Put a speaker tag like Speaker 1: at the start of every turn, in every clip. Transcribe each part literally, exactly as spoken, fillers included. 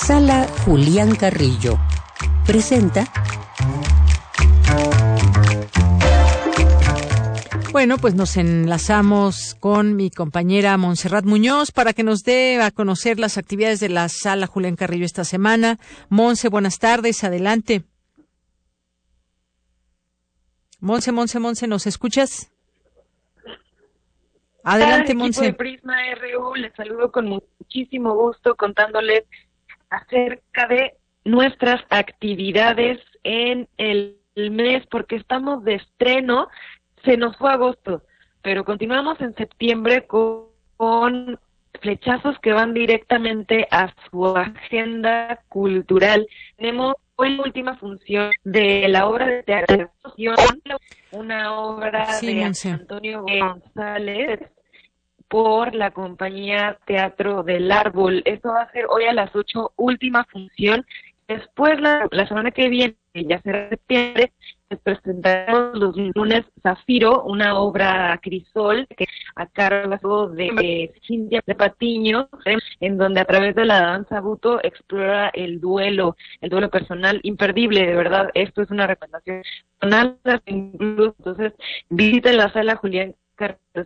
Speaker 1: Sala Julián Carrillo presenta. Bueno, pues nos enlazamos con mi compañera Montserrat Muñoz para que nos dé a conocer las actividades de la Sala Julián Carrillo esta semana. Monse, buenas tardes, adelante. Monse, Monse, Monse, ¿nos escuchas? Adelante, Monse.
Speaker 2: Equipo de Prisma R U, les saludo con muchísimo gusto contándoles acerca de nuestras actividades en el mes, porque estamos de estreno. Se nos fue agosto, pero continuamos en septiembre con, con flechazos que van directamente a su agenda cultural. Tenemos hoy la última función de la obra de teatro, una obra sí, de Monse. Antonio González por la compañía Teatro del Árbol. Esto va a ser hoy a las ocho, última función. Después, la, la semana que viene, ya será septiembre, les presentaremos los lunes Zafiro, una obra crisol que a cargo de, de Cintia de Patiño, en donde a través de la danza buto explora el duelo, el duelo personal imperdible, de verdad. Esto es una recomendación personal, incluso. Entonces, visiten la Sala Julián Carrillo.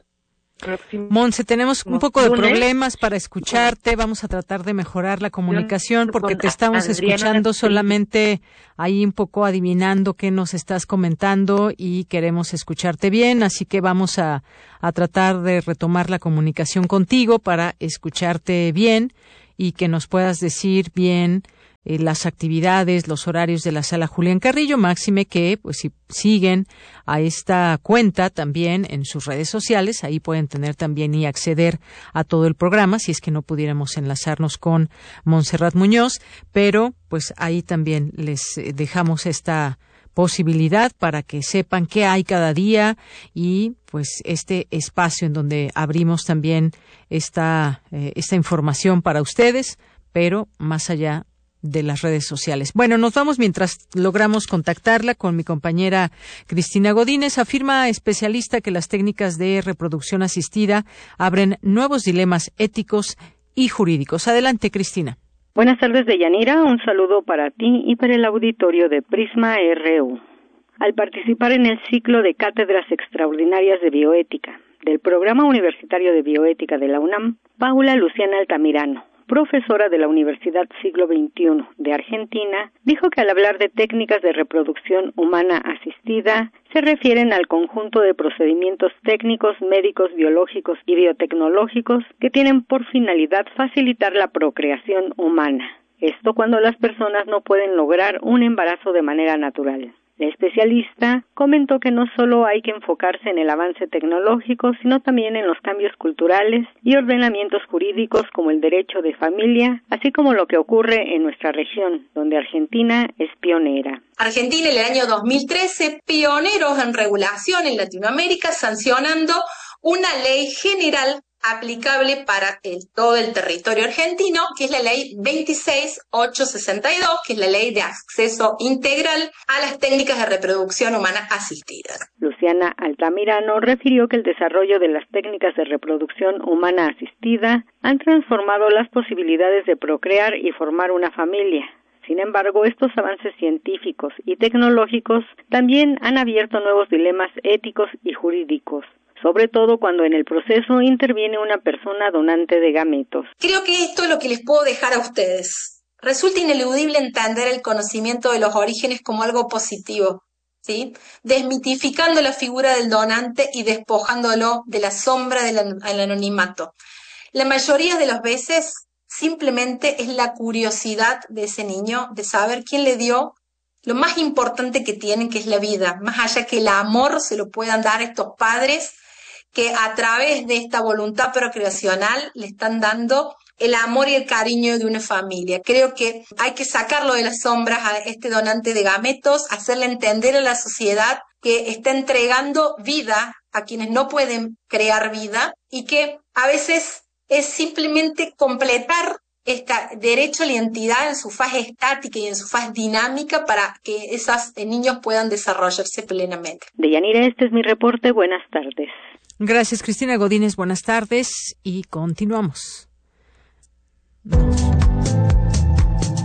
Speaker 1: Monse, tenemos un poco de problemas para escucharte. Vamos a tratar de mejorar la comunicación porque te estamos escuchando solamente ahí un poco adivinando qué nos estás comentando y queremos escucharte bien, así que vamos a, a tratar de retomar la comunicación contigo para escucharte bien y que nos puedas decir bien Eh, las actividades, los horarios de la Sala Julián Carrillo, máxime que, pues, si siguen a esta cuenta también en sus redes sociales, ahí pueden tener también y acceder a todo el programa, si es que no pudiéramos enlazarnos con Montserrat Muñoz, pero, pues, ahí también les dejamos esta posibilidad para que sepan qué hay cada día y, pues, este espacio en donde abrimos también esta, eh, esta información para ustedes, pero más allá de las redes sociales. Bueno, nos vamos mientras logramos contactarla con mi compañera Cristina Godínez. Afirma especialista que las técnicas de reproducción asistida abren nuevos dilemas éticos y jurídicos. Adelante, Cristina.
Speaker 3: Buenas tardes, Deyanira. Un saludo para ti y para el auditorio de Prisma R U. Al participar en el ciclo de cátedras extraordinarias de bioética del Programa Universitario de Bioética de la UNAM, Paula Luciana Altamirano, profesora de la Universidad Siglo veintiuno de Argentina, dijo que al hablar de técnicas de reproducción humana asistida, se refieren al conjunto de procedimientos técnicos, médicos, biológicos y biotecnológicos que tienen por finalidad facilitar la procreación humana. Esto cuando las personas no pueden lograr un embarazo de manera natural. La especialista comentó que no solo hay que enfocarse en el avance tecnológico, sino también en los cambios culturales y ordenamientos jurídicos como el derecho de familia, así como lo que ocurre en nuestra región, donde Argentina es pionera.
Speaker 4: Argentina en el año dos mil trece, pioneros en regulación en Latinoamérica, sancionando una ley general aplicable para el, todo el territorio argentino, que es la ley veintiséis mil ochocientos sesenta y dos, que es la ley de acceso integral a las técnicas de reproducción humana asistida.
Speaker 3: Luciana Altamirano refirió que el desarrollo de las técnicas de reproducción humana asistida han transformado las posibilidades de procrear y formar una familia. Sin embargo, estos avances científicos y tecnológicos también han abierto nuevos dilemas éticos y jurídicos, sobre todo cuando en el proceso interviene una persona donante de gametos.
Speaker 4: Creo que esto es lo que les puedo dejar a ustedes. Resulta ineludible entender el conocimiento de los orígenes como algo positivo, ¿sí? Desmitificando la figura del donante y despojándolo de la sombra del anonimato. La mayoría de las veces simplemente es la curiosidad de ese niño de saber quién le dio lo más importante que tienen, que es la vida, más allá que el amor se lo puedan dar estos padres que a través de esta voluntad procreacional le están dando el amor y el cariño de una familia. Creo que hay que sacarlo de las sombras a este donante de gametos, hacerle entender a la sociedad que está entregando vida a quienes no pueden crear vida y que a veces es simplemente completar este derecho a la identidad en su fase estática y en su fase dinámica para que esos niños puedan desarrollarse plenamente.
Speaker 3: Deyanira, este es mi reporte. Buenas tardes.
Speaker 1: Gracias, Cristina Godínez. Buenas tardes y continuamos.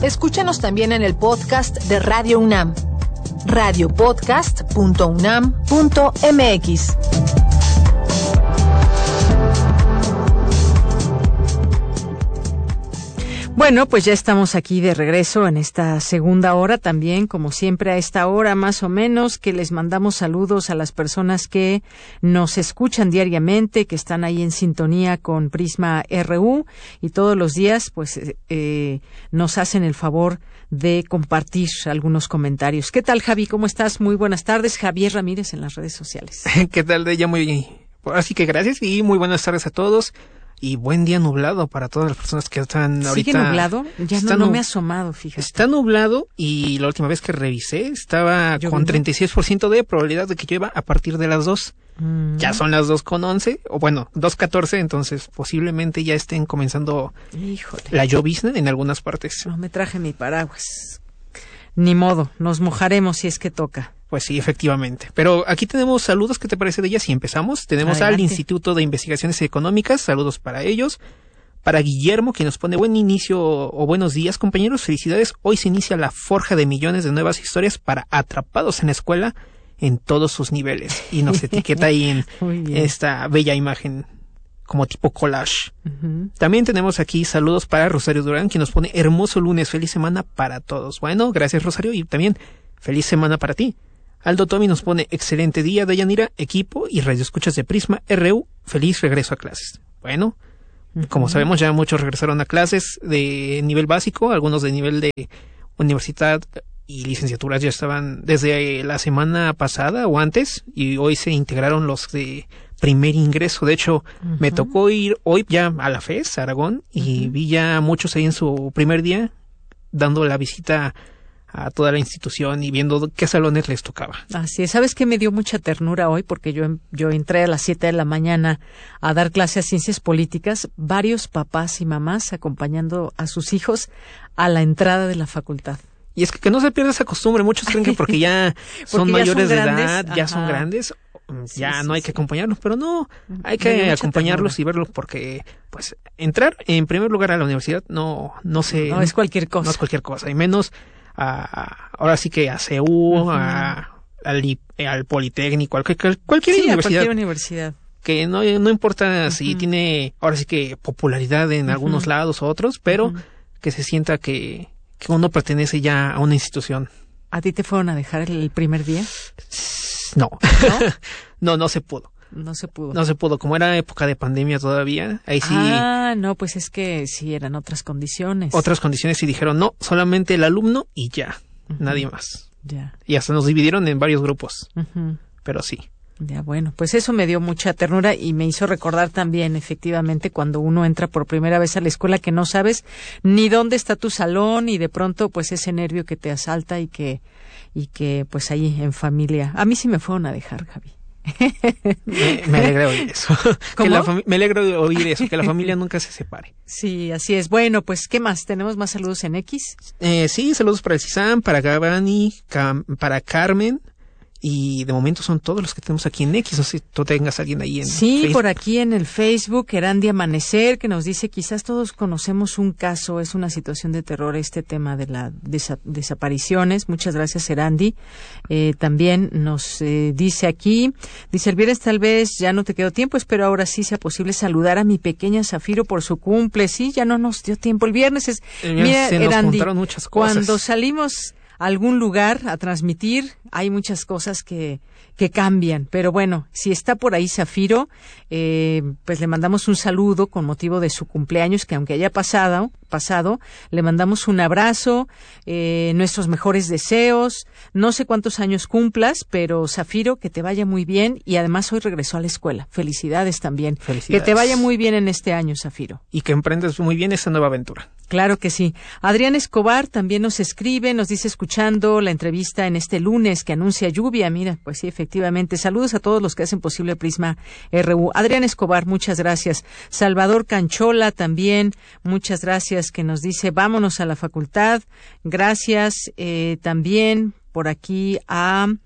Speaker 5: Escúchanos también en el podcast de Radio UNAM, radio podcast punto unam punto m x.
Speaker 1: Bueno, pues ya estamos aquí de regreso en esta segunda hora también, como siempre a esta hora más o menos, que les mandamos saludos a las personas que nos escuchan diariamente, que están ahí en sintonía con Prisma R U y todos los días pues eh, nos hacen el favor de compartir algunos comentarios. ¿Qué tal, Javi? ¿Cómo estás? Muy buenas tardes. Javier Ramírez en las redes sociales.
Speaker 6: ¿Qué tal, Deya? Muy, así que gracias y muy buenas tardes a todos. Y buen día nublado para todas las personas que están ahorita.
Speaker 1: ¿Sigue nublado? Ya no, no me he asomado, fíjate.
Speaker 6: Está nublado y la última vez que revisé estaba ¿Lloviendo? Con treinta y seis por ciento de probabilidad de que llueva a partir de las dos. Mm. Ya son las dos con once, o bueno, dos catorce, entonces posiblemente ya estén comenzando
Speaker 1: Híjole.
Speaker 6: la llovizna en algunas partes.
Speaker 1: No me traje mi paraguas. Ni modo, nos mojaremos si es que toca.
Speaker 6: Pues sí, efectivamente. Pero aquí tenemos saludos, ¿qué te parece de ellas? Si empezamos, tenemos Adelante. Al Instituto de Investigaciones Económicas, saludos para ellos. Para Guillermo, que nos pone buen inicio o buenos días, compañeros, felicidades. Hoy se inicia la forja de millones de nuevas historias para atrapados en la escuela en todos sus niveles. Y nos etiqueta ahí en esta bella imagen como tipo collage. Uh-huh. También tenemos aquí saludos para Rosario Durán, que nos pone hermoso lunes, feliz semana para todos. Bueno, gracias, Rosario, y también feliz semana para ti. Aldo Tommy nos pone excelente día, Deyanira, equipo y radioescuchas de Prisma R U, feliz regreso a clases. Bueno, uh-huh. Como sabemos ya muchos regresaron a clases de nivel básico, algunos de nivel de universidad y licenciaturas ya estaban desde la semana pasada o antes y hoy se integraron los de primer ingreso. De hecho, uh-huh. me tocó ir hoy ya a la F E S, Aragón, y uh-huh. vi ya muchos ahí en su primer día dando la visita a toda la institución y viendo qué salones les tocaba.
Speaker 1: Así es. ¿Sabes qué me dio mucha ternura hoy? Porque yo, yo entré a las siete de la mañana a dar clase a ciencias políticas, varios papás y mamás acompañando a sus hijos a la entrada de la facultad.
Speaker 6: Y es que, que no se pierda esa costumbre. Muchos creen que porque ya son porque mayores ya son de edad, Ajá. ya son grandes, sí, ya sí, no hay sí. que acompañarlos, pero no, hay que acompañarlos ternura. Y verlos porque, pues, entrar en primer lugar a la universidad no, no se...
Speaker 1: No es cualquier cosa.
Speaker 6: No es cualquier cosa, y menos a, ahora sí que a C U, uh-huh. a, al, al Politécnico, a cualquier, cualquier
Speaker 1: sí,
Speaker 6: universidad.
Speaker 1: A cualquier universidad.
Speaker 6: Que no, no importa uh-huh. si tiene, ahora sí que popularidad en uh-huh. algunos lados u otros, pero uh-huh. que se sienta que, que uno pertenece ya a una institución.
Speaker 1: ¿A ti te fueron a dejar el primer día?
Speaker 6: No. ¿No? no, no se pudo.
Speaker 1: No se pudo.
Speaker 6: No se pudo. Como era época de pandemia todavía, ahí sí...
Speaker 1: Ah, no, pues es que sí eran otras condiciones.
Speaker 6: Otras condiciones y dijeron, no, solamente el alumno y ya, uh-huh. nadie más.
Speaker 1: Ya.
Speaker 6: Y hasta nos dividieron en varios grupos.
Speaker 1: Uh-huh.
Speaker 6: Pero sí.
Speaker 1: Ya, bueno, pues eso me dio mucha ternura y me hizo recordar también, efectivamente, cuando uno entra por primera vez a la escuela que no sabes ni dónde está tu salón y de pronto, pues ese nervio que te asalta y que, y que, pues ahí en familia. A mí sí me fueron a dejar, Javi.
Speaker 6: me, me alegra oír eso. Que la fami- me alegra oír eso, que la familia nunca se separe.
Speaker 1: Sí, así es. Bueno, pues, ¿qué más? ¿Tenemos más saludos en X?
Speaker 6: Eh, sí, saludos para el CISAM, para Gabani, Cam- para Carmen. Y de momento son todos los que tenemos aquí en X. No sé si tú tengas a alguien ahí en
Speaker 1: Sí,
Speaker 6: Facebook.
Speaker 1: Por aquí en el Facebook, Erandi Amanecer, que nos dice, quizás todos conocemos un caso, es una situación de terror este tema de las desa- desapariciones. Muchas gracias, Erandi. Eh, también nos eh, dice aquí, dice, el viernes tal vez ya no te quedó tiempo, espero ahora sí sea posible saludar a mi pequeña Zafiro por su cumple. Sí, ya no nos dio tiempo. El viernes es,
Speaker 6: el viernes
Speaker 1: mira,
Speaker 6: se nos
Speaker 1: Erandi,
Speaker 6: juntaron muchas cosas.
Speaker 1: Cuando salimos a algún lugar a transmitir, hay muchas cosas que, que cambian, pero bueno, si está por ahí Zafiro, eh, pues le mandamos un saludo con motivo de su cumpleaños, que aunque haya pasado, pasado, le mandamos un abrazo, eh, nuestros mejores deseos, no sé cuántos años cumplas, pero Zafiro, que te vaya muy bien, y además hoy regresó a la escuela. Felicidades también.
Speaker 6: Felicidades.
Speaker 1: Que te vaya muy bien en este año, Zafiro.
Speaker 6: Y que emprendas muy bien esta nueva aventura.
Speaker 1: Claro que sí. Adrián Escobar también nos escribe, nos dice, escuchando la entrevista en este lunes que anuncia lluvia. Mira, pues sí, efectivamente. Saludos a todos los que hacen posible Prisma R U. Adrián Escobar, muchas gracias. Salvador Canchola también, muchas gracias, que nos dice, vámonos a la facultad. Gracias eh, también por aquí a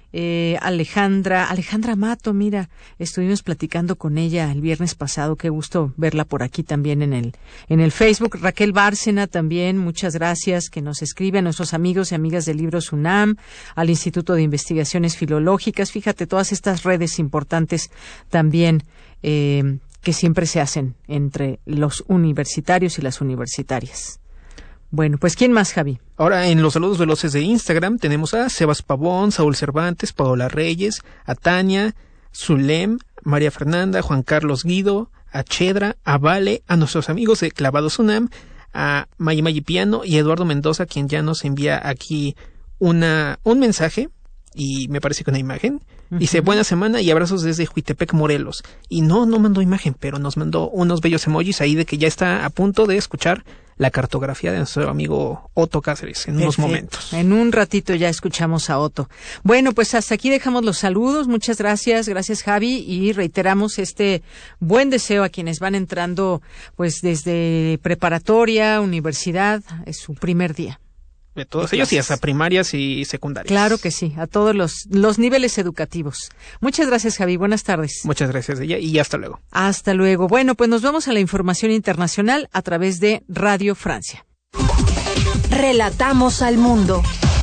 Speaker 1: Eh, Alejandra, Alejandra Mato, mira, estuvimos platicando con ella el viernes pasado, qué gusto verla por aquí también en el, en el Facebook. Raquel Bárcena también, muchas gracias, que nos escribe a nuestros amigos y amigas de Libros UNAM, al Instituto de Investigaciones Filológicas, fíjate, todas estas redes importantes también, eh, que siempre se hacen entre los universitarios y las universitarias. Bueno, pues ¿quién más, Javi?
Speaker 6: Ahora en los saludos veloces de Instagram tenemos a Sebas Pavón, Saúl Cervantes, Paola Reyes, a Tania, Zulem, María Fernanda, Juan Carlos Guido, a Chedra, a Vale, a nuestros amigos de Clavados UNAM, a Mayi Mayi Piano y a Eduardo Mendoza, quien ya nos envía aquí una un mensaje y me parece que una imagen. Uh-huh. Dice, buena semana y abrazos desde Juitepec, Morelos. Y no, no mandó imagen, pero nos mandó unos bellos emojis ahí de que ya está a punto de escuchar la cartografía de nuestro amigo Otto Cáceres en Perfecto. Unos momentos.
Speaker 1: En un ratito ya escuchamos a Otto. Bueno, pues hasta aquí dejamos los saludos. Muchas gracias, gracias Javi, y reiteramos este buen deseo a quienes van entrando pues desde preparatoria, universidad, es su primer día.
Speaker 6: De todos ellos y hasta primarias y secundarias.
Speaker 1: Claro que sí, a todos los, los niveles educativos. Muchas gracias, Javi. Buenas tardes.
Speaker 6: Muchas gracias, ella, y hasta luego.
Speaker 1: Hasta luego. Bueno, pues nos vamos a la información internacional a través de Radio Francia.
Speaker 5: Relatamos al mundo.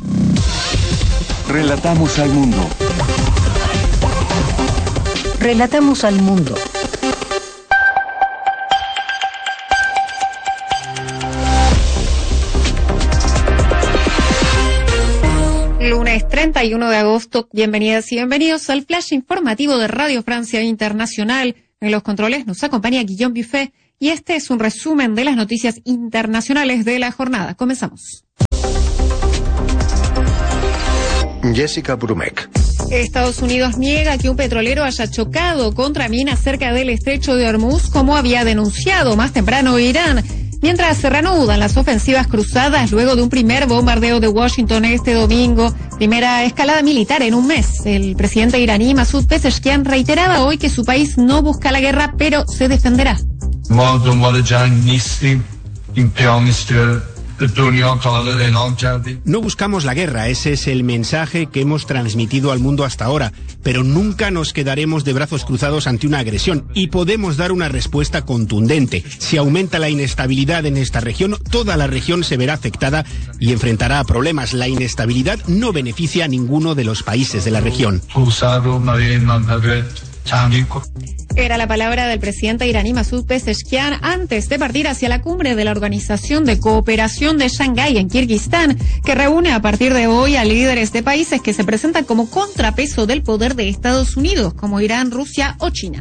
Speaker 7: Relatamos al mundo.
Speaker 5: Relatamos al mundo.
Speaker 8: Lunes treinta y uno de agosto, bienvenidas y bienvenidos al flash informativo de Radio Francia Internacional. En los controles nos acompaña Guillaume Buffet y este es un resumen de las noticias internacionales de la jornada. Comenzamos.
Speaker 7: Jessica Brumek.
Speaker 8: Estados Unidos niega que un petrolero haya chocado contra minas cerca del estrecho de Hormuz, como había denunciado más temprano Irán. Mientras se reanudan las ofensivas cruzadas luego de un primer bombardeo de Washington este domingo, primera escalada militar en un mes. El presidente iraní Masoud Pezeshkian reiteraba hoy que su país no busca la guerra, pero se defenderá.
Speaker 9: No buscamos la guerra, ese es el mensaje que hemos transmitido al mundo hasta ahora, pero nunca nos quedaremos de brazos cruzados ante una agresión y podemos dar una respuesta contundente. Si aumenta la inestabilidad en esta región, toda la región se verá afectada y enfrentará a problemas. La inestabilidad no beneficia a ninguno de los países de la región.
Speaker 8: Era la palabra del presidente iraní Masoud Pezeshkian antes de partir hacia la cumbre de la Organización de Cooperación de Shanghái en Kirguistán, que reúne a partir de hoy a líderes de países que se presentan como contrapeso del poder de Estados Unidos, como Irán, Rusia o China.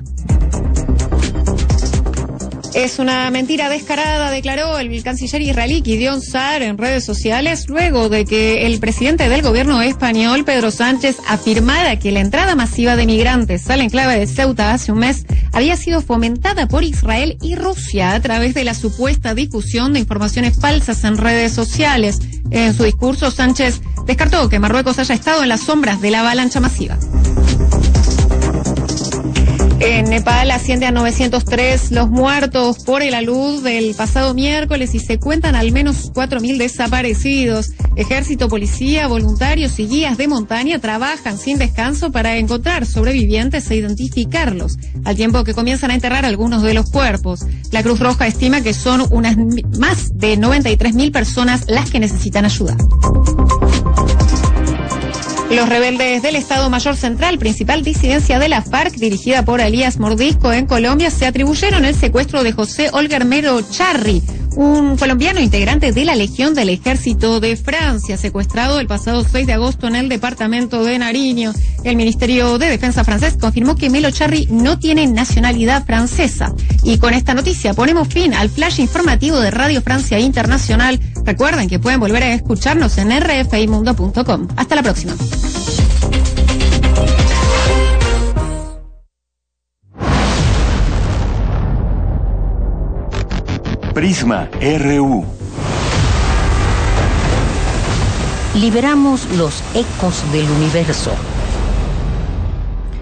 Speaker 8: Es una mentira descarada, declaró el canciller israelí Gideon Sa'ar en redes sociales, luego de que el presidente del gobierno español, Pedro Sánchez, afirmara que la entrada masiva de migrantes al enclave de Ceuta hace un mes había sido fomentada por Israel y Rusia a través de la supuesta difusión de informaciones falsas en redes sociales. En su discurso, Sánchez descartó que Marruecos haya estado en las sombras de la avalancha masiva. En Nepal asciende a novecientos tres los muertos por el alud del pasado miércoles y se cuentan al menos cuatro mil desaparecidos. Ejército, policía, voluntarios y guías de montaña trabajan sin descanso para encontrar sobrevivientes e identificarlos, al tiempo que comienzan a enterrar algunos de los cuerpos. La Cruz Roja estima que son unas más de noventa y tres mil personas las que necesitan ayuda. Los rebeldes del Estado Mayor Central, principal disidencia de la FARC, dirigida por Elías Mordisco en Colombia, se atribuyeron el secuestro de José Olguermero Charri, un colombiano integrante de la Legión del Ejército de Francia, secuestrado el pasado seis de agosto en el departamento de Nariño. El Ministerio de Defensa francés confirmó que Melo Charri no tiene nacionalidad francesa. Y con esta noticia ponemos fin al flash informativo de Radio Francia Internacional. Recuerden que pueden volver a escucharnos en r f i mundo punto com. Hasta la próxima.
Speaker 7: Prisma R U.
Speaker 5: Liberamos los ecos del universo.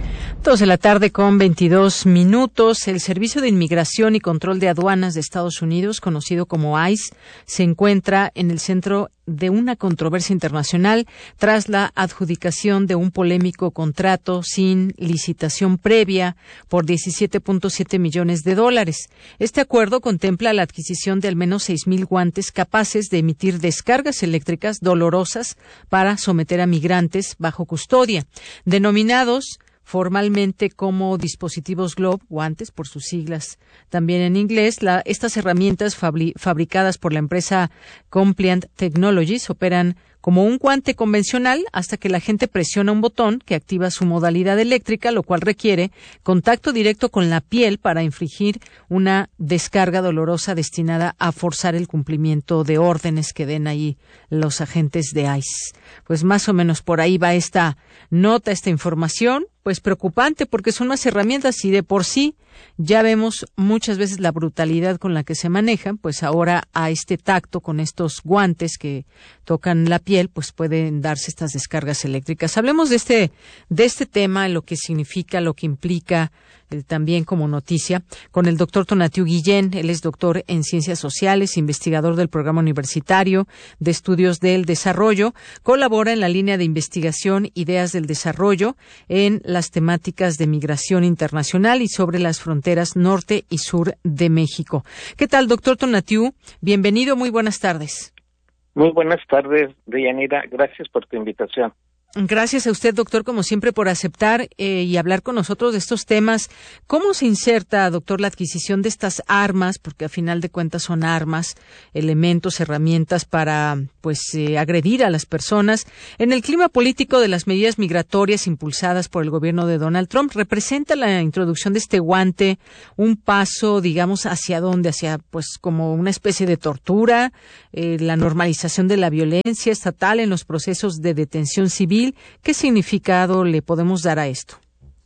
Speaker 1: Dos de la tarde con veintidós minutos. El Servicio de Inmigración y Control de Aduanas de Estados Unidos, conocido como ICE, se encuentra en el centro de una controversia internacional tras la adjudicación de un polémico contrato sin licitación previa por diecisiete punto siete millones de dólares. Este acuerdo contempla la adquisición de al menos seis mil guantes capaces de emitir descargas eléctricas dolorosas para someter a migrantes bajo custodia, denominados formalmente como dispositivos Globe, guantes por sus siglas también en inglés. La, estas herramientas fabri, fabricadas por la empresa Compliant Technologies operan como un guante convencional hasta que la gente presiona un botón que activa su modalidad eléctrica, lo cual requiere contacto directo con la piel para infligir una descarga dolorosa destinada a forzar el cumplimiento de órdenes que den ahí los agentes de ICE. Pues más o menos por ahí va esta nota, esta información. Pues preocupante porque son más herramientas y de por sí ya vemos muchas veces la brutalidad con la que se manejan, pues ahora a este tacto con estos guantes que tocan la piel, pues pueden darse estas descargas eléctricas. Hablemos de este de este tema, lo que significa, lo que implica, eh, también como noticia, con el doctor Tonatiuh Guillén. Él es doctor en Ciencias Sociales, investigador del Programa Universitario de Estudios del Desarrollo, colabora en la línea de investigación Ideas del Desarrollo en las temáticas de migración internacional y sobre las fronteras norte y sur de México. ¿Qué tal, doctor Tonatiuh? Bienvenido, muy buenas tardes.
Speaker 10: Muy buenas tardes, Deyanira. Gracias por tu invitación.
Speaker 1: Gracias a usted, doctor, como siempre, por aceptar eh, y hablar con nosotros de estos temas. ¿Cómo se inserta, doctor, la adquisición de estas armas? Porque a final de cuentas son armas, elementos, herramientas para, pues, eh, agredir a las personas. En el clima político de las medidas migratorias impulsadas por el gobierno de Donald Trump, ¿representa la introducción de este guante un paso, digamos, hacia dónde? Hacia, pues, como una especie de tortura, eh, la normalización de la violencia estatal en los procesos de detención civil. ¿Qué significado le podemos dar a esto?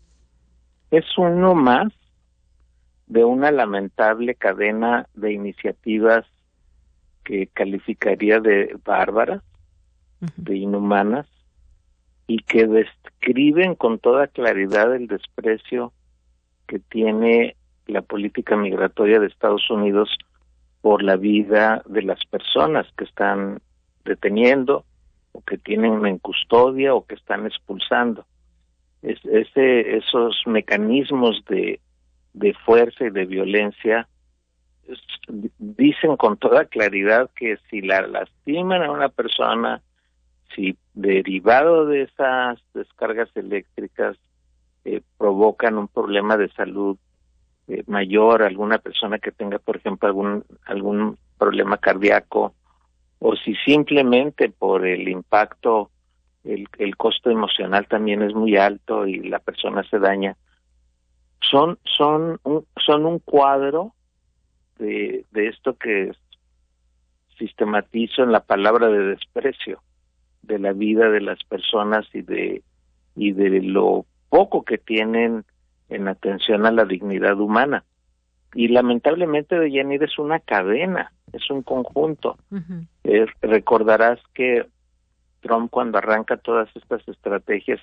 Speaker 10: Es uno más de una lamentable cadena de iniciativas que calificaría de bárbaras, uh-huh. de inhumanas, y que describen con toda claridad el desprecio que tiene la política migratoria de Estados Unidos por la vida de las personas que están deteniendo, o que tienen en custodia o que están expulsando. Es, ese, esos mecanismos de, de fuerza y de violencia es, dicen con toda claridad que si la lastiman a una persona, si derivado de esas descargas eléctricas eh, provocan un problema de salud eh, mayor, alguna persona que tenga, por ejemplo, algún algún problema cardíaco, o si simplemente por el impacto, el, el costo emocional también es muy alto y la persona se daña. Son son un, son un cuadro de, de esto que sistematizo en la palabra de desprecio de la vida de las personas y de y de lo poco que tienen en atención a la dignidad humana. Y lamentablemente, Deyanira, es una cadena, es un conjunto. Uh-huh. Eh, recordarás que Trump, cuando arranca todas estas estrategias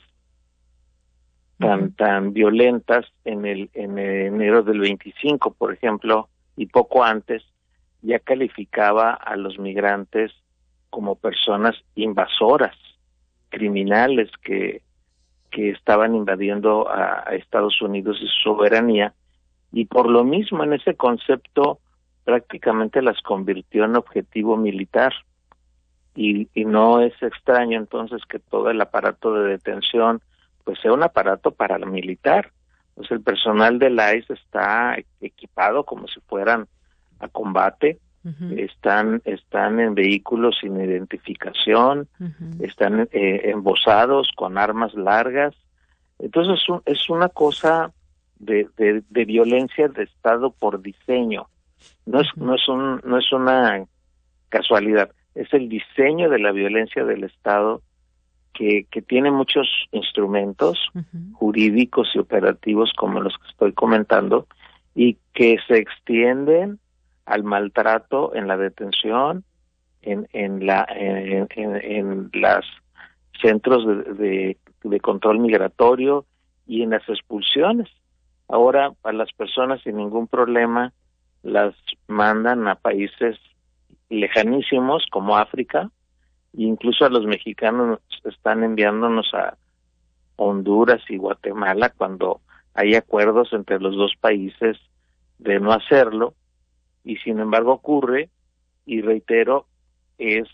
Speaker 10: tan uh-huh. tan violentas en el en enero del veinticinco, por ejemplo, y poco antes, ya calificaba a los migrantes como personas invasoras, criminales que que estaban invadiendo a, a Estados Unidos y su soberanía. Y por lo mismo, en ese concepto, prácticamente las convirtió en objetivo militar. Y, y no es extraño entonces que todo el aparato de detención pues sea un aparato paramilitar. Pues el personal del ICE está equipado como si fueran a combate, uh-huh. están están en vehículos sin identificación, uh-huh. están eh, embosados con armas largas. Entonces es una cosa De, de, de violencia de Estado por diseño. No es, uh-huh. no es un, no es una casualidad, es el diseño de la violencia del Estado que, que tiene muchos instrumentos uh-huh. jurídicos y operativos como los que estoy comentando, y que se extienden al maltrato en la detención, en, en la, en, en, en las centros de, de, de control migratorio, y en las expulsiones. Ahora a las personas sin ningún problema las mandan a países lejanísimos como África, e incluso a los mexicanos están enviándonos a Honduras y Guatemala cuando hay acuerdos entre los dos países de no hacerlo, y sin embargo ocurre, y reitero, es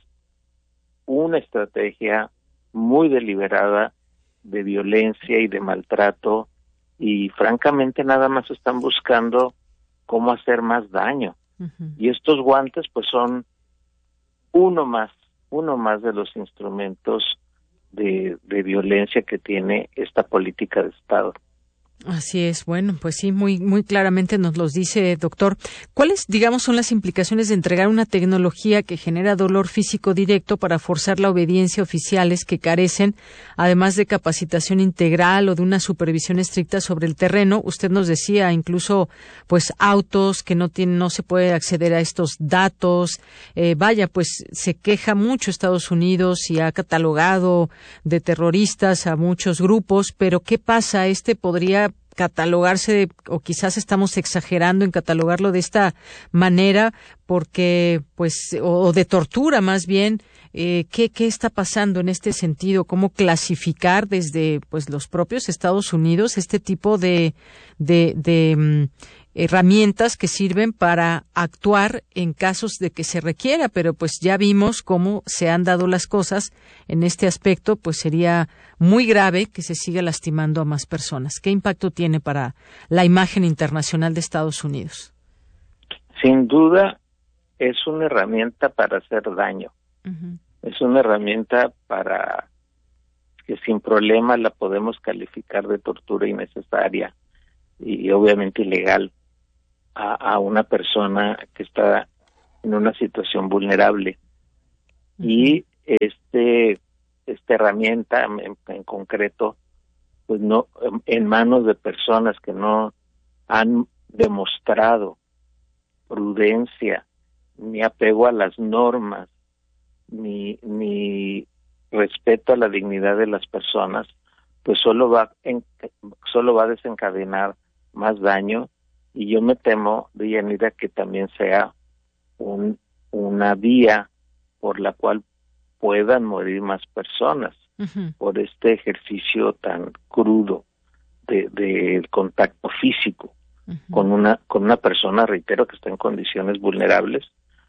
Speaker 10: una estrategia muy deliberada de violencia y de maltrato, y francamente nada más están buscando cómo hacer más daño. Uh-huh. Y estos guantes pues son uno más, uno más de los instrumentos de, de violencia que tiene esta política de Estado.
Speaker 1: Así es, bueno, pues sí, muy muy claramente nos los dice, doctor. ¿Cuáles, digamos, son las implicaciones de entregar una tecnología que genera dolor físico directo para forzar la obediencia a oficiales que carecen, además de capacitación integral o de una supervisión estricta sobre el terreno? Usted nos decía, incluso, pues, autos que no tienen, no se puede acceder a estos datos. Eh, vaya, pues, se queja mucho Estados Unidos y ha catalogado de terroristas a muchos grupos, pero ¿qué pasa? Este podría catalogarse de, o quizás estamos exagerando en catalogarlo de esta manera porque pues o, o de tortura más bien. eh, ¿qué, qué está pasando en este sentido? ¿Cómo clasificar desde pues los propios Estados Unidos este tipo de de, de um, herramientas que sirven para actuar en casos de que se requiera? Pero pues ya vimos cómo se han dado las cosas en este aspecto, pues sería muy grave que se siga lastimando a más personas. ¿Qué impacto tiene para la imagen internacional de Estados Unidos?
Speaker 10: Sin duda es una herramienta para hacer daño. Uh-huh. Es una herramienta para que sin problema la podemos calificar de tortura innecesaria y obviamente ilegal a, a una persona que está en una situación vulnerable. Uh-huh. Y este esta herramienta en, en concreto, pues no, en manos de personas que no han demostrado prudencia, ni apego a las normas, ni, ni respeto a la dignidad de las personas, pues solo va en, solo va a desencadenar más daño, y yo me temo, Deyanira, que también sea un, una vía por la cual puedan morir más personas uh-huh. por este ejercicio tan crudo de, de contacto físico uh-huh. con una con una persona, reitero, que está en condiciones vulnerables.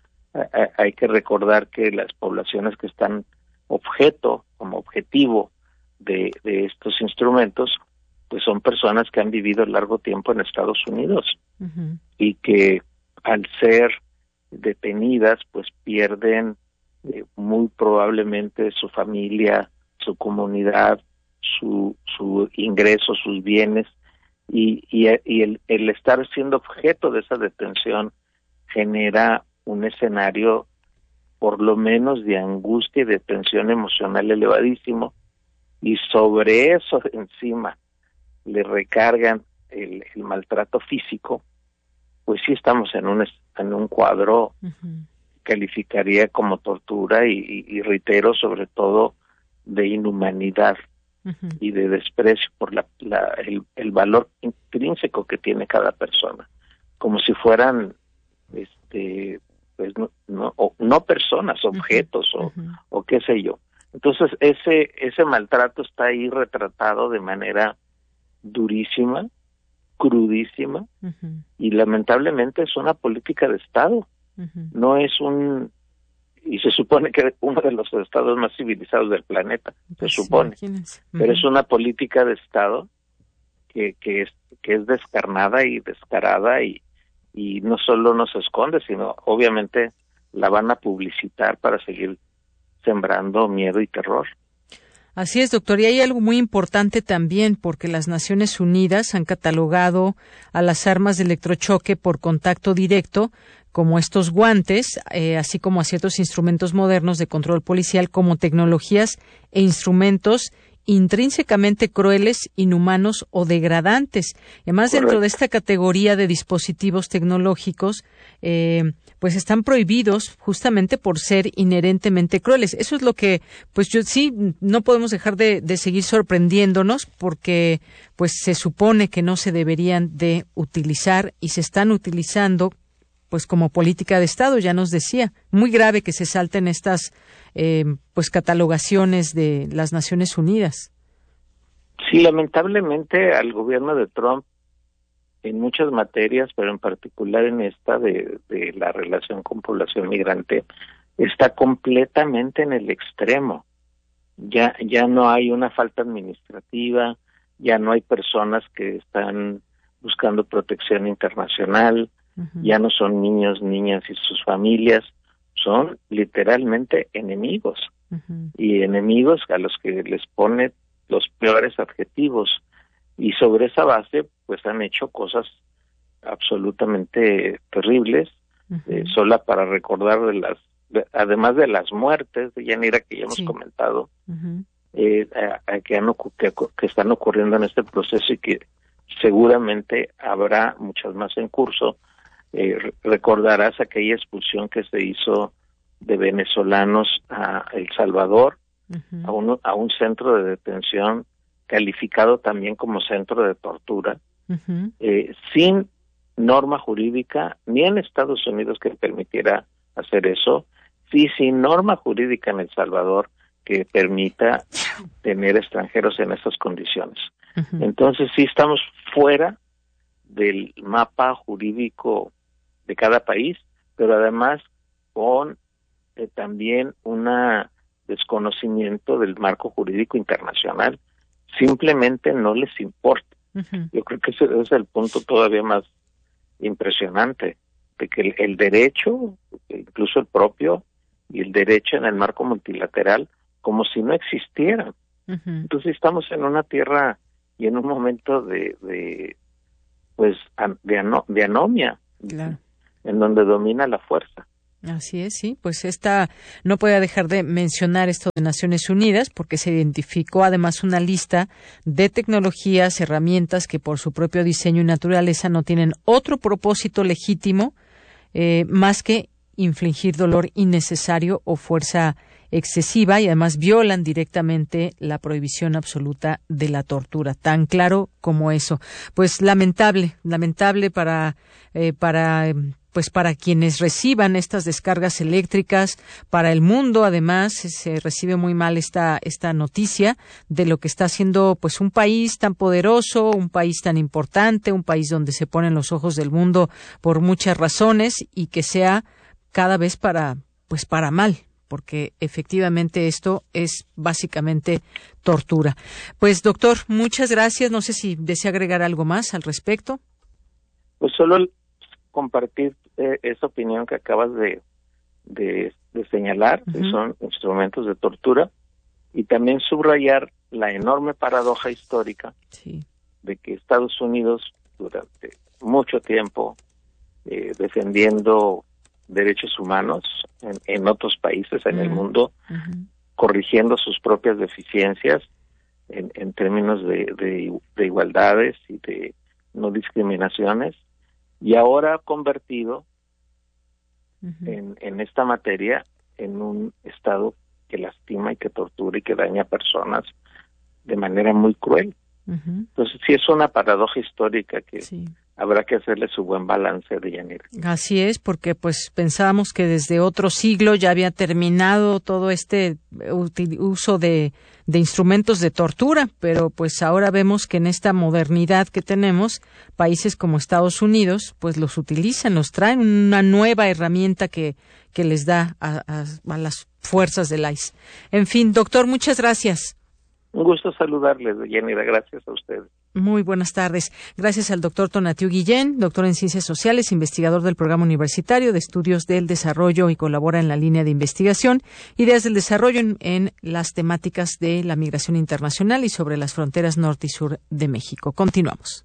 Speaker 10: A, hay que recordar que las poblaciones que están objeto, como objetivo de, de estos instrumentos, pues son personas que han vivido largo tiempo en Estados Unidos uh-huh. y que al ser detenidas, pues pierden Eh, muy probablemente su familia, su comunidad, su su ingreso, sus bienes, y, y, y el, el estar siendo objeto de esa detención genera un escenario por lo menos de angustia y de tensión emocional elevadísimo, y sobre eso encima le recargan el, el maltrato físico, pues sí estamos en un, en un cuadro uh-huh. calificaría como tortura y, y, y reitero, sobre todo de inhumanidad uh-huh. y de desprecio por la, la el, el valor intrínseco que tiene cada persona, como si fueran este pues no no, o, no personas, objetos uh-huh. o, o qué sé yo. Entonces ese ese maltrato está ahí retratado de manera durísima, crudísima uh-huh. y lamentablemente es una política de Estado. Uh-huh. No es un, y se supone que es uno de los estados más civilizados del planeta, pues se supone, sí, uh-huh. pero es una política de Estado que que es que es descarnada y descarada, y y no solo nos esconde, sino obviamente la van a publicitar para seguir sembrando miedo y terror.
Speaker 1: Así es, doctor. Y hay algo muy importante también, porque las Naciones Unidas han catalogado a las armas de electrochoque por contacto directo, como estos guantes, eh, así como a ciertos instrumentos modernos de control policial, como tecnologías e instrumentos intrínsecamente crueles, inhumanos o degradantes. Además, correcto, dentro de esta categoría de dispositivos tecnológicos, eh, pues están prohibidos justamente por ser inherentemente crueles. Eso es lo que, pues yo sí, no podemos dejar de, de seguir sorprendiéndonos porque pues se supone que no se deberían de utilizar y se están utilizando pues como política de Estado, ya nos decía. Muy grave que se salten estas eh, pues catalogaciones de las Naciones Unidas.
Speaker 10: Sí, lamentablemente al gobierno de Trump en muchas materias, pero en particular en esta de, de la relación con población migrante, está completamente en el extremo. Ya, ya no hay una falta administrativa, ya no hay personas que están buscando protección internacional, uh-huh. ya no son niños, niñas y sus familias, son literalmente enemigos, uh-huh. y enemigos a los que les pone los peores adjetivos, y sobre esa base pues han hecho cosas absolutamente terribles, uh-huh. eh, sola para recordar de las, de, además de las muertes de Yanira que ya hemos sí. comentado, uh-huh. eh, a, a que, han, que, que están ocurriendo en este proceso y que seguramente habrá muchas más en curso. Eh, recordarás aquella expulsión que se hizo de venezolanos a El Salvador, uh-huh. a, un, a un centro de detención calificado también como centro de tortura, uh-huh. eh, sin norma jurídica, ni en Estados Unidos que permitiera hacer eso, sí sin norma jurídica en El Salvador que permita tener extranjeros en estas condiciones. Uh-huh. Entonces sí estamos fuera del mapa jurídico de cada país, pero además con eh, también un desconocimiento del marco jurídico internacional. Simplemente no les importa. Uh-huh. Yo creo que ese es el punto todavía más impresionante, de que el, el derecho, incluso el propio, y el derecho en el marco multilateral, como si no existieran. Uh-huh. Entonces estamos en una tierra y en un momento de, de pues, de, ano, de anomia, claro. en donde domina la fuerza.
Speaker 1: Así es, sí, pues esta no puede dejar de mencionar esto de Naciones Unidas porque se identificó además una lista de tecnologías, herramientas que por su propio diseño y naturaleza no tienen otro propósito legítimo eh, más que infligir dolor innecesario o fuerza excesiva y además violan directamente la prohibición absoluta de la tortura, tan claro como eso. Pues lamentable, lamentable para eh, para eh, pues para quienes reciban estas descargas eléctricas, para el mundo además se recibe muy mal esta esta noticia de lo que está haciendo pues un país tan poderoso, un país tan importante, un país donde se ponen los ojos del mundo por muchas razones y que sea cada vez para pues para mal, porque efectivamente esto es básicamente tortura. Pues doctor, muchas gracias. No sé si desea agregar algo más al respecto.
Speaker 10: Pues solo compartir eh, esa opinión que acabas de, de, de señalar, uh-huh. que son instrumentos de tortura, y también subrayar la enorme paradoja histórica sí. de que Estados Unidos durante mucho tiempo eh, defendiendo derechos humanos en, en otros países en uh-huh. el mundo, uh-huh. corrigiendo sus propias deficiencias en, en términos de, de, de igualdades y de no discriminaciones, y ahora convertido uh-huh. en, en esta materia en un estado que lastima y que tortura y que daña a personas de manera muy cruel. Uh-huh. Entonces sí es una paradoja histórica que sí. habrá que hacerle su buen balance, de Yanira.
Speaker 1: Así es, porque pues pensábamos que desde otro siglo ya había terminado todo este uso de, de instrumentos de tortura, pero pues ahora vemos que en esta modernidad que tenemos, países como Estados Unidos pues los utilizan, los traen una nueva herramienta que, que les da a, a, a las fuerzas del I C E. En fin, doctor, muchas gracias.
Speaker 10: Un gusto saludarles, Yanira. Gracias a ustedes.
Speaker 1: Muy buenas tardes. Gracias al doctor Tonatiuh Guillén, doctor en Ciencias Sociales, investigador del Programa Universitario de Estudios del Desarrollo y colabora en la línea de investigación Ideas del Desarrollo en, en las temáticas de la migración internacional y sobre las fronteras norte y sur de México. Continuamos.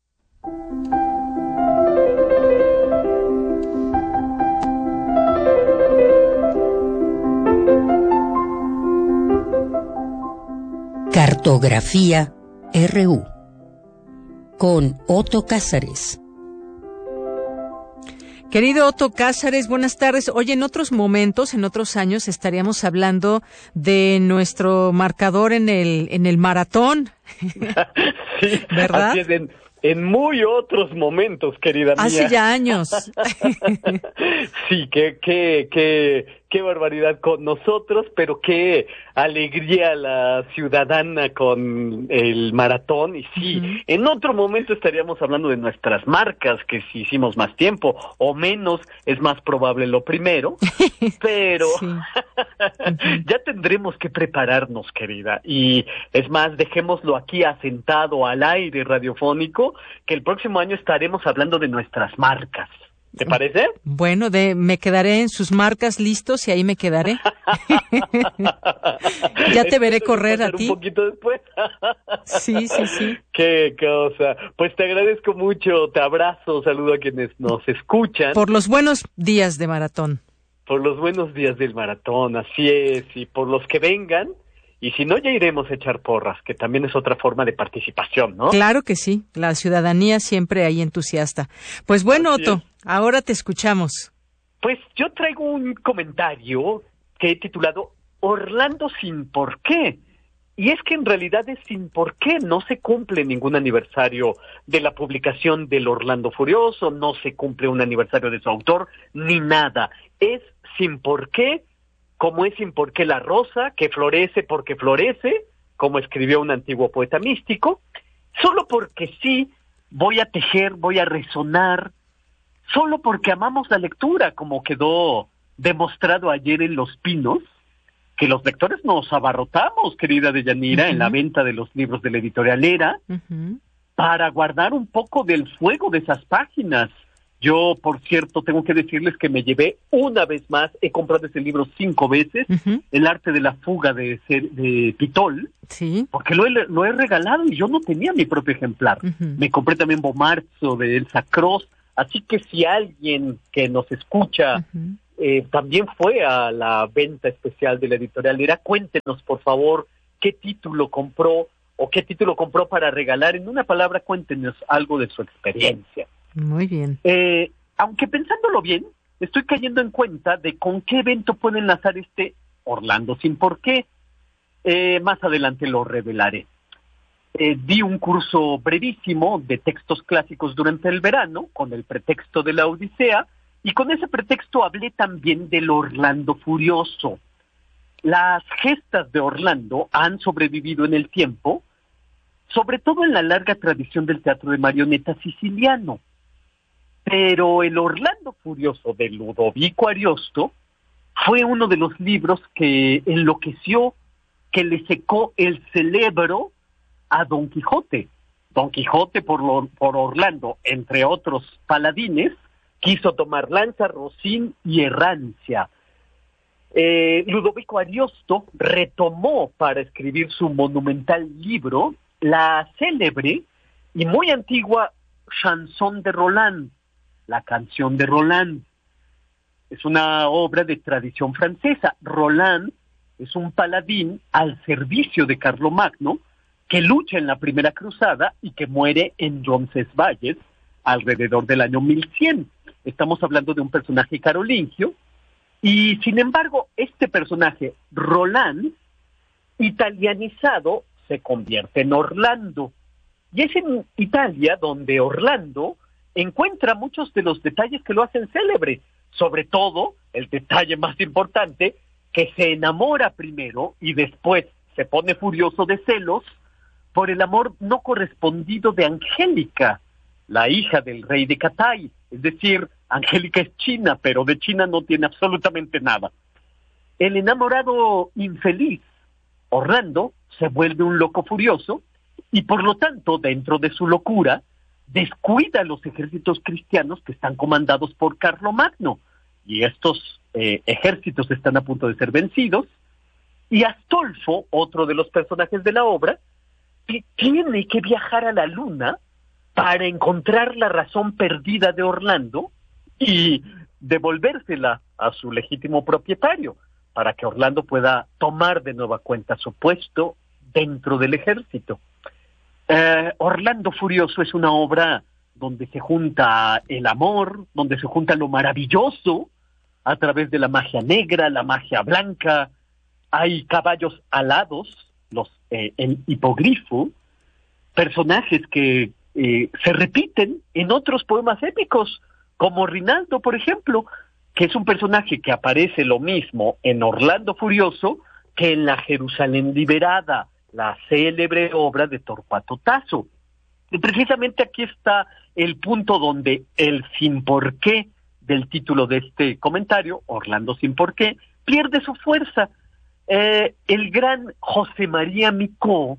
Speaker 11: Cartografía R U con Otto Cázares.
Speaker 1: Querido Otto Cázares, buenas tardes. Oye, en otros momentos, en otros años, estaríamos hablando de nuestro marcador en el en el maratón.
Speaker 12: Sí,
Speaker 1: ¿verdad?
Speaker 12: Así es, en, en muy otros momentos, querida mía.
Speaker 1: Hace ya años.
Speaker 12: Sí, qué, qué, qué, qué barbaridad con nosotros, pero qué alegría la ciudadana con el maratón. Y sí, uh-huh. En otro momento estaríamos hablando de nuestras marcas, que si hicimos más tiempo o menos, es más probable lo primero, pero sí. Uh-huh. Ya tendremos que prepararnos, querida. Y es más, dejémoslo aquí asentado al aire radiofónico, que el próximo año estaremos hablando de nuestras marcas. ¿Te parece?
Speaker 1: Bueno, de me quedaré en sus marcas listos y ahí me quedaré. Ya te veré correr a ti.
Speaker 12: Un poquito después.
Speaker 1: Sí, sí, sí.
Speaker 12: Qué cosa. Pues te agradezco mucho, te abrazo, saludo a quienes nos escuchan.
Speaker 1: Por los buenos días de maratón.
Speaker 12: Por los buenos días del maratón, así es, y por los que vengan. Y si no, ya iremos a echar porras, que también es otra forma de participación, ¿no?
Speaker 1: Claro que sí, la ciudadanía siempre ahí entusiasta. Pues bueno, así Otto, es. Ahora te escuchamos.
Speaker 12: Pues yo traigo un comentario que he titulado Orlando sin por qué. Y es que en realidad es sin por qué, no se cumple ningún aniversario de la publicación del Orlando Furioso, no se cumple un aniversario de su autor, ni nada. Es sin por qué. Como es sin por qué la rosa, que florece porque florece, como escribió un antiguo poeta místico, solo porque sí voy a tejer, voy a resonar, solo porque amamos la lectura, como quedó demostrado ayer en Los Pinos, que los lectores nos abarrotamos, querida Deyanira, uh-huh. en la venta de los libros de la editorialera, uh-huh. para guardar un poco del fuego de esas páginas. Yo, por cierto, tengo que decirles que me llevé una vez más, he comprado ese libro cinco veces, uh-huh. El arte de la fuga de, de Pitol,
Speaker 1: sí.
Speaker 12: porque lo he, lo he regalado y yo no tenía mi propio ejemplar. Uh-huh. Me compré también Bomarzo de Elsa Cross, así que si alguien que nos escucha uh-huh. eh, también fue a la venta especial de la editorialera, cuéntenos, por favor, qué título compró o qué título compró para regalar. En una palabra, cuéntenos algo de su experiencia.
Speaker 1: Muy bien.
Speaker 12: Eh, aunque pensándolo bien, estoy cayendo en cuenta de con qué evento puede enlazar este Orlando sin por qué. Eh, más adelante lo revelaré. Eh, di un curso brevísimo de textos clásicos durante el verano, con el pretexto de la Odisea, y con ese pretexto hablé también del Orlando Furioso. Las gestas de Orlando han sobrevivido en el tiempo, sobre todo en la larga tradición del teatro de marioneta siciliano. Pero el Orlando Furioso de Ludovico Ariosto fue uno de los libros que enloqueció, que le secó el cerebro a Don Quijote. Don Quijote, por, lo, por Orlando, entre otros paladines, quiso tomar lanza, rocín y errancia. Eh, Ludovico Ariosto retomó para escribir su monumental libro la célebre y muy antigua Chanson de Roland, la canción de Roland. Es una obra de tradición francesa. Roland es un paladín al servicio de Carlomagno que lucha en la Primera Cruzada y que muere en Roncesvalles alrededor del año mil cien. Estamos hablando de un personaje carolingio y, sin embargo, este personaje, Roland, italianizado, se convierte en Orlando. Y es en Italia donde Orlando encuentra muchos de los detalles que lo hacen célebre, sobre todo el detalle más importante, que se enamora primero y después se pone furioso de celos por el amor no correspondido de Angélica, la hija del rey de Catay. Es decir, Angélica es china, pero de China no tiene absolutamente nada. El enamorado infeliz, Orlando, se vuelve un loco furioso y por lo tanto, dentro de su locura, descuida los ejércitos cristianos que están comandados por Carlomagno, y estos eh, ejércitos están a punto de ser vencidos, y Astolfo, otro de los personajes de la obra, que tiene que viajar a la luna para encontrar la razón perdida de Orlando y devolvérsela a su legítimo propietario, para que Orlando pueda tomar de nueva cuenta su puesto dentro del ejército. Eh, Orlando Furioso es una obra donde se junta el amor, donde se junta lo maravilloso a través de la magia negra, la magia blanca. Hay caballos alados, los eh, el hipogrifo, personajes que eh, se repiten en otros poemas épicos, como Rinaldo, por ejemplo, que es un personaje que aparece lo mismo en Orlando Furioso que en la Jerusalén Liberada, la célebre obra de Torcuato Tasso. Y precisamente aquí está el punto donde el sin por qué del título de este comentario, Orlando sin por qué, pierde su fuerza. Eh, el gran José María Micó,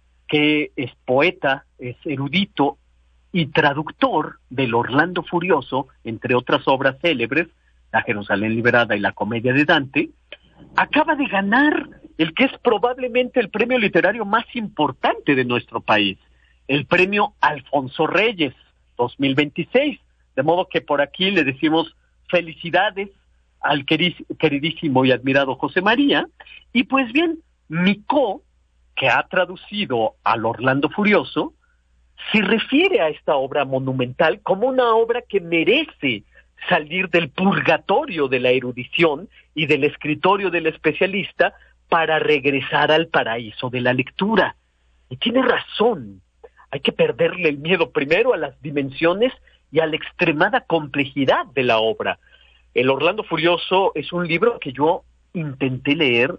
Speaker 12: que es poeta, es erudito y traductor del Orlando Furioso, entre otras obras célebres, la Jerusalén Liberada y la Comedia de Dante, acaba de ganar el que es probablemente el premio literario más importante de nuestro país, el premio Alfonso Reyes dos mil veintiséis, de modo que por aquí le decimos felicidades al queridísimo y admirado José María. Y pues bien, Micó, que ha traducido al Orlando Furioso, se refiere a esta obra monumental como una obra que merece salir del purgatorio de la erudición y del escritorio del especialista para regresar al paraíso de la lectura. Y tiene razón, hay que perderle el miedo primero a las dimensiones y a la extremada complejidad de la obra. El Orlando Furioso es un libro que yo intenté leer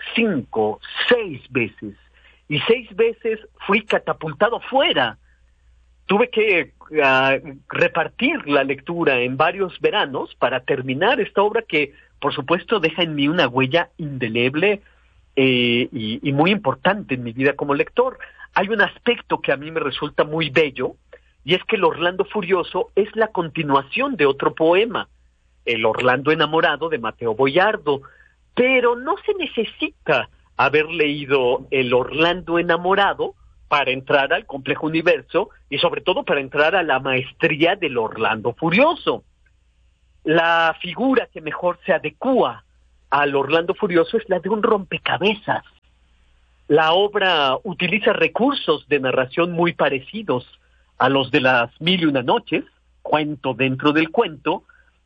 Speaker 12: cinco, seis veces, y seis veces fui catapultado fuera. Tuve que uh, repartir la lectura en varios veranos para terminar esta obra que, por supuesto, deja en mí una huella indeleble eh, y, y muy importante en mi vida como lector. Hay un aspecto que a mí me resulta muy bello, y es que el Orlando Furioso es la continuación de otro poema, El Orlando Enamorado de Mateo Boiardo, pero no se necesita haber leído El Orlando Enamorado para entrar al complejo universo y sobre todo para entrar a la maestría del Orlando Furioso. La figura que mejor se adecúa al Orlando Furioso es la de un rompecabezas. La obra utiliza recursos de narración muy parecidos a los de las Mil y Una Noches, cuento dentro del cuento.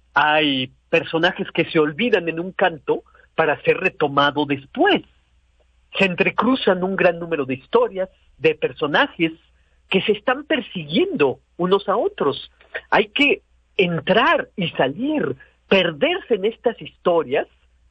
Speaker 12: Hay personajes que se olvidan en un canto para ser retomado después. Se entrecruzan un gran número de historias, de personajes que se están persiguiendo unos a otros. Hay que entrar y salir, perderse en estas historias,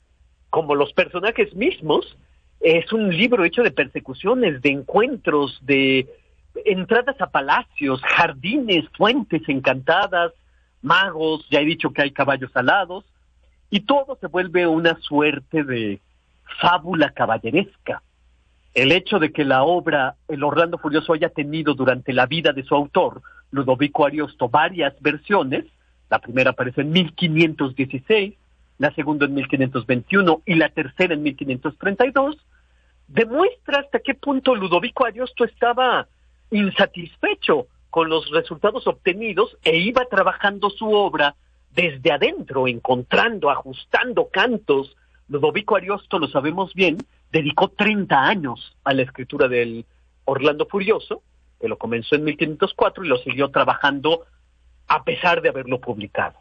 Speaker 12: como los personajes mismos. Es un libro hecho de persecuciones, de encuentros, de entradas a palacios, jardines, fuentes encantadas, magos, ya he dicho que hay caballos alados, y todo se vuelve una suerte de fábula caballeresca. El hecho de que la obra El Orlando Furioso haya tenido durante la vida de su autor, Ludovico Ariosto, varias versiones, la primera aparece en mil quinientos dieciséis, la segunda en mil quinientos veintiuno y la tercera en mil quinientos treinta y dos, demuestra hasta qué punto Ludovico Ariosto estaba insatisfecho con los resultados obtenidos e iba trabajando su obra desde adentro, encontrando, ajustando cantos. Ludovico Ariosto, lo sabemos bien, dedicó treinta años a la escritura del Orlando Furioso, que lo comenzó en mil quinientos cuatro y lo siguió trabajando a pesar de haberlo publicado.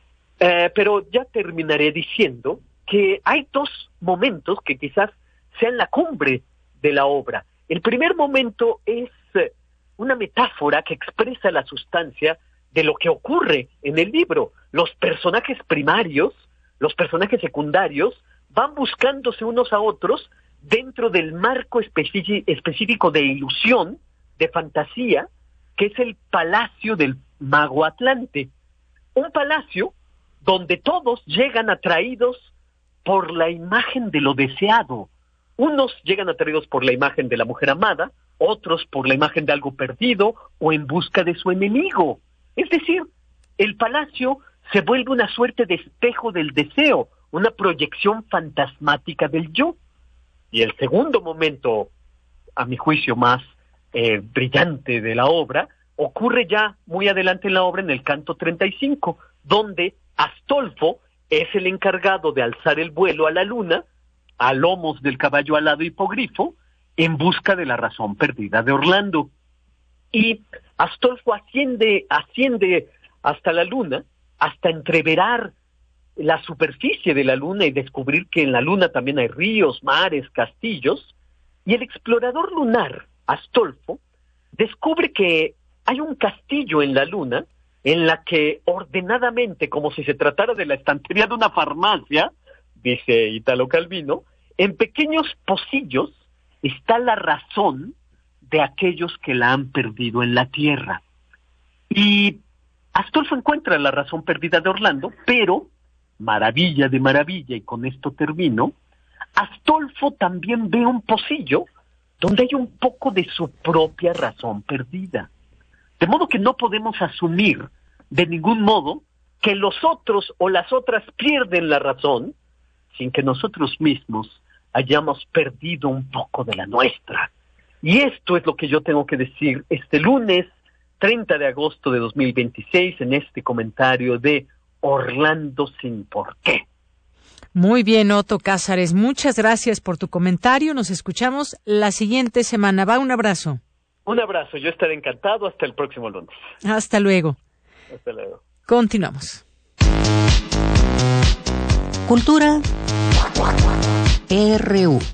Speaker 12: Eh, pero ya terminaré diciendo que hay dos momentos que quizás sean la cumbre de la obra. El primer momento es eh, una metáfora que expresa la sustancia de lo que ocurre en el libro. Los personajes primarios, los personajes secundarios, van buscándose unos a otros dentro del marco especi- específico de ilusión, de fantasía, que es el palacio del mago Atlante. Un palacio donde todos llegan atraídos por la imagen de lo deseado. Unos llegan atraídos por la imagen de la mujer amada, otros por la imagen de algo perdido o en busca de su enemigo. Es decir, el palacio se vuelve una suerte de espejo del deseo, una proyección fantasmática del yo. Y el segundo momento, a mi juicio, más eh, brillante de la obra, ocurre ya muy adelante en la obra, en el canto treinta y cinco, donde Astolfo es el encargado de alzar el vuelo a la luna, a lomos del caballo alado hipogrifo, en busca de la razón perdida de Orlando. Y Astolfo asciende, asciende hasta la Luna, hasta entreverar la superficie de la Luna y descubrir que en la Luna también hay ríos, mares, castillos, y el explorador lunar, Astolfo, descubre que hay un castillo en la Luna en la que ordenadamente, como si se tratara de la estantería de una farmacia, dice Italo Calvino, en pequeños pocillos está la razón de aquellos que la han perdido en la Tierra. Y Astolfo encuentra la razón perdida de Orlando, pero, maravilla de maravilla, y con esto termino, Astolfo también ve un pocillo donde hay un poco de su propia razón perdida. De modo que no podemos asumir de ningún modo que los otros o las otras pierden la razón sin que nosotros mismos hayamos perdido un poco de la nuestra. Y esto es lo que yo tengo que decir este lunes treinta de agosto de dos mil veintiséis en este comentario de Orlando sin por qué.
Speaker 1: Muy bien, Otto Cázares, muchas gracias por tu comentario. Nos escuchamos la siguiente semana. Va, un abrazo.
Speaker 12: Un abrazo, yo estaré encantado. Hasta el próximo lunes.
Speaker 1: Hasta luego.
Speaker 12: Hasta luego.
Speaker 1: Continuamos.
Speaker 11: Cultura R U.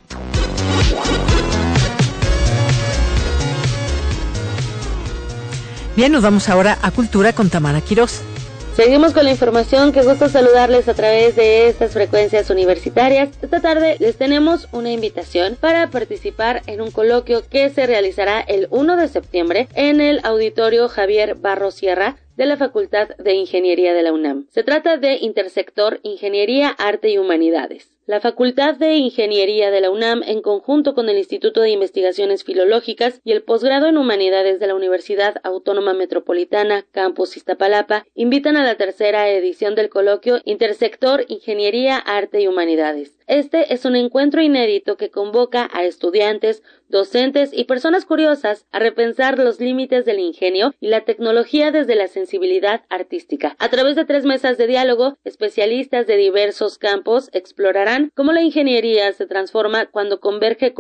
Speaker 1: Bien, nos vamos ahora a Cultura con Tamara Quirós.
Speaker 13: Seguimos con la información, qué gusto saludarles a través de estas frecuencias universitarias. Esta tarde les tenemos una invitación para participar en un coloquio que se realizará el primero de septiembre en el Auditorio Javier Barro Sierra de la Facultad de Ingeniería de la UNAM. Se trata de Intersector Ingeniería, Arte y Humanidades. La Facultad de Ingeniería de la UNAM, en conjunto con el Instituto de Investigaciones Filológicas y el Posgrado en Humanidades de la Universidad Autónoma Metropolitana, Campus Iztapalapa, invitan a la tercera edición del coloquio Intersector Ingeniería, Arte y Humanidades. Este es un encuentro inédito que convoca a estudiantes, docentes y personas curiosas a repensar los límites del ingenio y la tecnología desde la sensibilidad artística. A través de tres mesas de diálogo, especialistas de diversos campos explorarán cómo la ingeniería se transforma cuando converge con